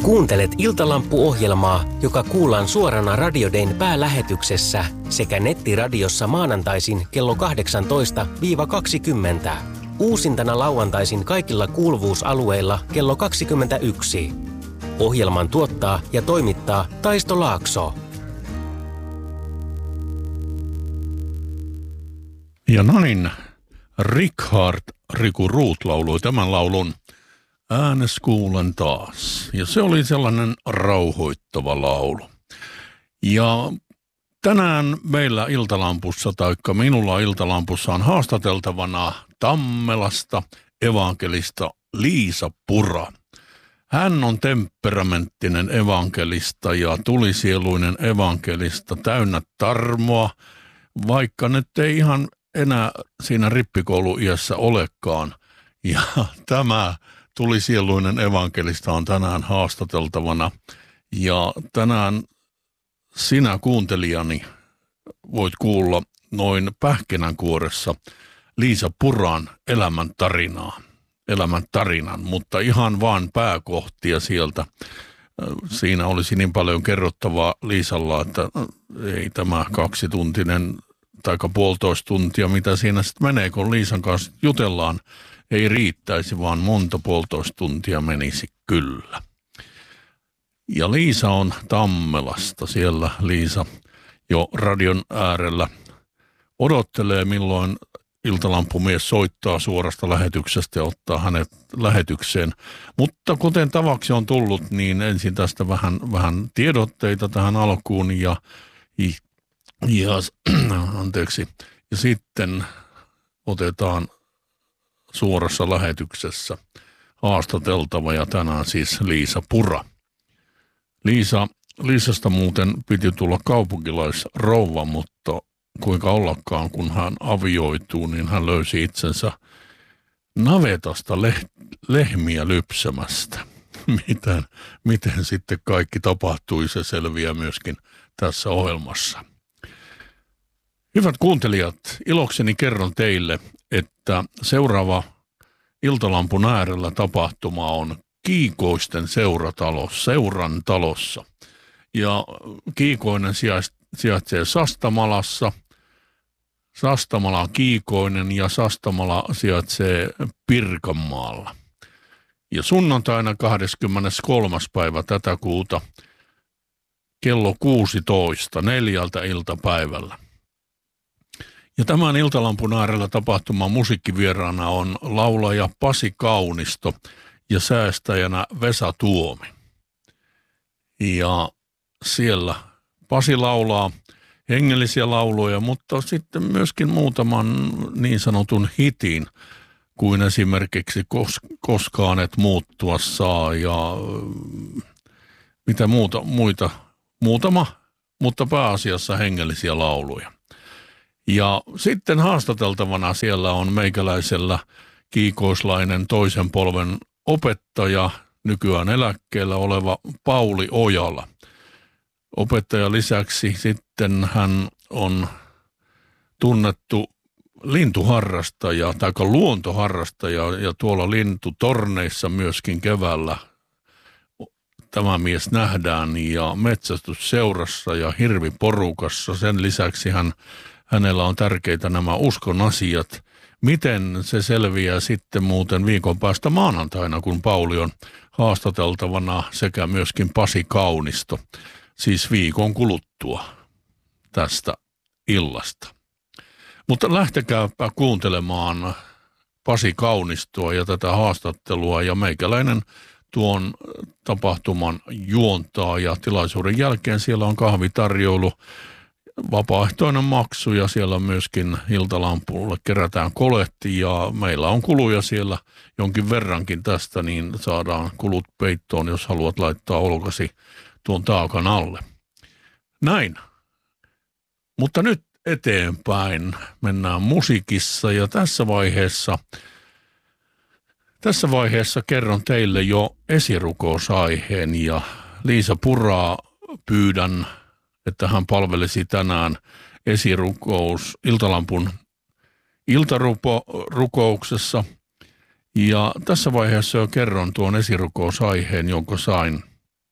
Kuuntelet Iltalampu-ohjelmaa, joka kuullaan suorana Radio Dayn päälähetyksessä sekä nettiradiossa maanantaisin kello 18-20. Uusintana lauantaisin kaikilla kuuluvuusalueilla kello 21. Ohjelman tuottaa ja toimittaa Taisto Laakso. Ja näin Richard Riku Ruut lauloi tämän laulun Äänes kuulen taas. Ja se oli sellainen rauhoittava laulu. Ja tänään meillä Iltalampussa, taikka minulla Iltalampussa on haastateltavana Tammelasta evankelista Liisa Pura. Hän on temperamenttinen evankelista ja tulisieluinen evankelista, täynnä tarmoa, vaikka nyt ei ihan enää siinä rippikouluiässä olekaan. Ja tämä tulisieluinen evankelista on tänään haastateltavana. Ja tänään sinä kuuntelijani voit kuulla noin pähkinänkuoressa Liisa Puran elämän tarinan, mutta ihan vaan pääkohtia sieltä. Siinä olisi niin paljon kerrottavaa Liisalla, että ei tämä 2-tuntinen tai 1,5 tuntia, mitä siinä sitten menee, kun Liisan kanssa jutellaan, ei riittäisi, vaan monta 1,5 tuntia menisi kyllä. Ja Liisa on Tammelasta. Siellä Liisa jo radion äärellä odottelee, milloin Iltalampumies soittaa suorasta lähetyksestä ja ottaa hänet lähetykseen. Mutta kuten tavaksi on tullut, niin ensin tästä vähän tiedotteita tähän alkuun ja sitten otetaan suorassa lähetyksessä haastateltava ja tänään siis Liisa Pura. Liisasta muuten piti tulla kaupunkilaisrouva, mutta kuinka ollakaan, kun hän avioituu, niin hän löysi itsensä navetasta lehmiä lypsämästä. Miten sitten kaikki tapahtui, se selviää myöskin tässä ohjelmassa. Hyvät kuuntelijat, ilokseni kerron teille, että seuraava Iltalampun äärellä tapahtuma on Kiikoisten seuran talossa. Ja Kiikoinen sijaitsee Sastamalassa. Sastamala Kiikoinen ja Sastamala sijaitsee Pirkanmaalla. Ja sunnuntaina 23. päivä tätä kuuta kello 16 4 iltapäivällä. Ja tämän Iltalampun äärellä tapahtuman musiikkivieraana on laulaja Pasi Kaunisto ja säästäjänä Vesa Tuomi. Ja siellä Pasi laulaa hengellisiä lauluja, mutta sitten myöskin muutaman niin sanotun hitin, kuin esimerkiksi Koskaan et muuttua saa ja mitä muutama, mutta pääasiassa hengellisiä lauluja. Ja sitten haastateltavana siellä on meikäläisellä kiikoislainen toisen polven opettaja, nykyään eläkkeellä oleva Pauli Ojala. Opettajan lisäksi sitten hän on tunnettu lintuharrastaja tai luontoharrastaja ja tuolla lintutorneissa myöskin keväällä tämä mies nähdään ja metsästysseurassa ja hirviporukassa. Sen lisäksi hänellä on tärkeitä nämä uskon asiat. Miten se selviää sitten muuten viikon päästä maanantaina, kun Pauli on haastateltavana sekä myöskin Pasi Kaunisto, siis viikon kuluttua tästä illasta. Mutta lähtekääpä kuuntelemaan Pasi Kaunistoa ja tätä haastattelua ja meikäläinen tuon tapahtuman juontaa ja tilaisuuden jälkeen siellä on kahvitarjoilu, vapaaehtoinen maksu ja siellä myöskin Iltalampulle kerätään koletti ja meillä on kuluja siellä jonkin verrankin tästä, niin saadaan kulut peittoon, jos haluat laittaa olkasi tuon taakan alle. Näin. Mutta nyt eteenpäin mennään musiikissa ja tässä vaiheessa kerron teille jo esirukousaiheen ja Liisa Puraa pyydän, että hän palvelisi tänään Iltalampun iltarukouksessa. Ja tässä vaiheessa jo kerron tuon esirukousaiheen, jonka sain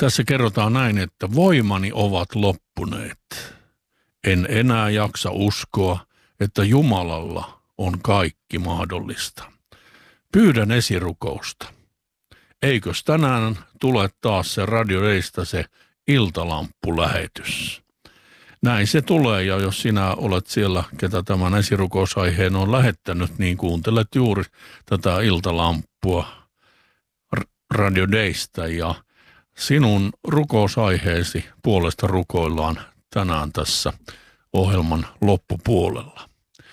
Tässä kerrotaan näin, että voimani ovat loppuneet. En enää jaksa uskoa, että Jumalalla on kaikki mahdollista. Pyydän esirukousta. Eikös tänään tule taas se Radio Daysta se iltalamppulähetys? Näin se tulee, ja jos sinä olet siellä, ketä tämän esirukousaiheen on lähettänyt, niin kuuntelet juuri tätä iltalamppua Radio Daysta, ja sinun rukousaiheesi puolesta rukoillaan tänään tässä ohjelman loppupuolella.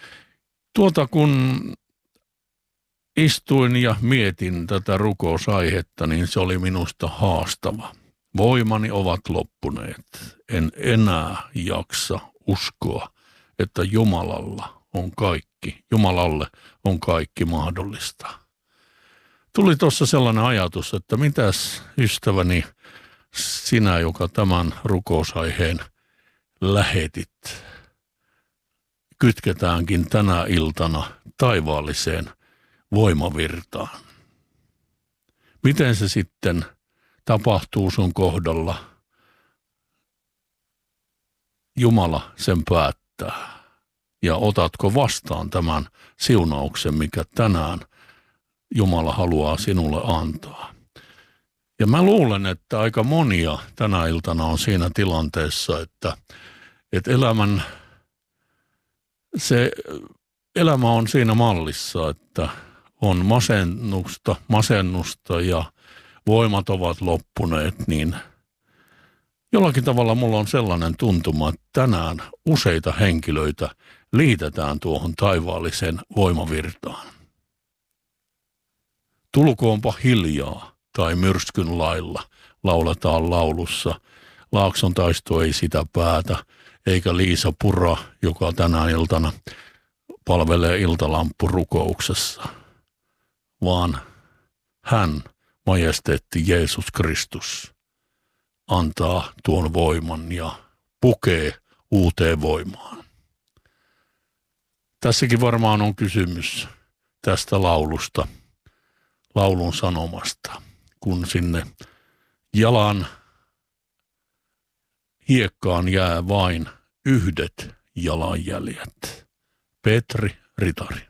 Kun istuin ja mietin tätä rukousaihetta, niin se oli minusta haastava. Voimani ovat loppuneet. En enää jaksa uskoa, että Jumalalle on kaikki mahdollista. Tuli tuossa sellainen ajatus, että mitäs ystäväni sinä, joka tämän rukousaiheen lähetit, kytketäänkin tänä iltana taivaalliseen voimavirtaan. Miten se sitten tapahtuu sun kohdalla? Jumala sen päättää. Ja otatko vastaan tämän siunauksen, mikä tänään Jumala haluaa sinulle antaa? Ja mä luulen, että aika monia tänä iltana on siinä tilanteessa, että elämä on siinä mallissa, että on masennusta ja voimat ovat loppuneet, niin jollakin tavalla mulla on sellainen tuntuma, että tänään useita henkilöitä liitetään tuohon taivaalliseen voimavirtaan. Tulkoonpa hiljaa tai myrskyn lailla, lauletaan laulussa. Laakson taisto ei sitä päätä, eikä Liisa Pura, joka tänään iltana palvelee iltalamppurukouksessa, vaan hän, majesteetti Jeesus Kristus, antaa tuon voiman ja pukee uuteen voimaan. Tässäkin varmaan on kysymys tästä laulun sanomasta, kun sinne jalan hiekkaan jää vain yhdet jalanjäljet. Petri Ritari.